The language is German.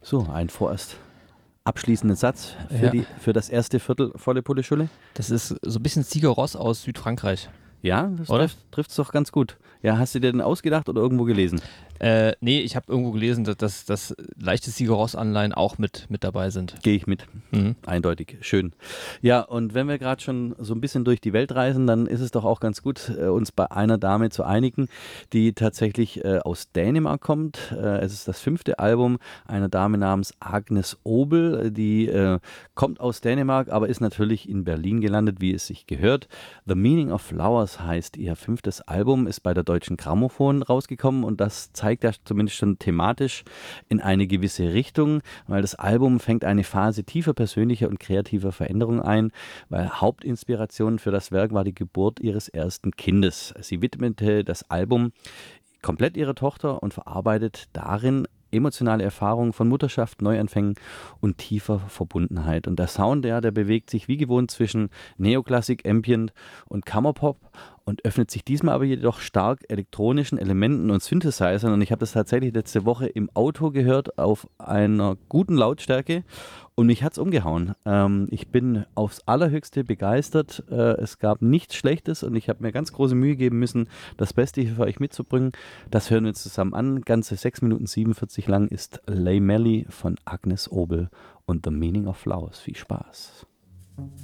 So, ein vorerst abschließender Satz Ja. für das erste Viertel volle Pulle Schulle. Das ist so ein bisschen Sigur Rós aus Südfrankreich. Ja, das Oder? trifft es doch ganz gut. Ja, hast du dir denn ausgedacht oder irgendwo gelesen? Nee, ich habe irgendwo gelesen, dass leichte Sigur Rós-Anleihen auch mit dabei sind. Gehe ich mit. Mhm. Eindeutig. Schön. Ja, und wenn wir gerade schon so ein bisschen durch die Welt reisen, dann ist es doch auch ganz gut, uns bei einer Dame zu einigen, die tatsächlich aus Dänemark kommt. Es ist das 5. Album einer Dame namens Agnes Obel. Die kommt aus Dänemark, aber ist natürlich in Berlin gelandet, wie es sich gehört. The Meaning of Flowers heißt ihr 5. Album, ist bei der Deutschen Grammophon rausgekommen und das zeigt ja zumindest schon thematisch in eine gewisse Richtung, weil das Album fängt eine Phase tiefer persönlicher und kreativer Veränderung ein, weil Hauptinspiration für das Werk war die Geburt ihres ersten Kindes. Sie widmete das Album komplett ihrer Tochter und verarbeitet darin emotionale Erfahrungen von Mutterschaft, Neuanfängen und tiefer Verbundenheit. Und der Sound, der bewegt sich wie gewohnt zwischen Neoklassik, Ambient und Kammerpop und öffnet sich diesmal aber jedoch stark elektronischen Elementen und Synthesizern. Und ich habe das tatsächlich letzte Woche im Auto gehört auf einer guten Lautstärke und mich hat es umgehauen. Ich bin aufs Allerhöchste begeistert. Es gab nichts Schlechtes und ich habe mir ganz große Mühe geben müssen, das Beste hier für euch mitzubringen. Das hören wir uns zusammen an. Ganze 6 Minuten 47 lang ist Lay Melly von Agnes Obel und The Meaning of Flowers. Viel Spaß.